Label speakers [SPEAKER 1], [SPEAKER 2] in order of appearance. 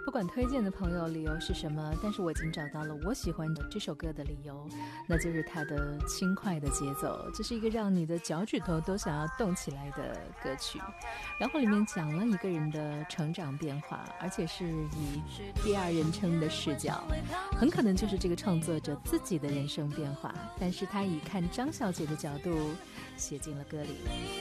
[SPEAKER 1] 不管推荐的朋友理由是什么，但是我已经找到了我喜欢的这首歌的理由，那就是它的轻快的节奏，这是一个让你的脚趾头都想要动起来的歌曲。然后里面讲了一个人的成长变化，而且是以第二人称的视角，很可能就是这个创作者自己的人生变化，但是他以看张小姐的角度写进了歌里。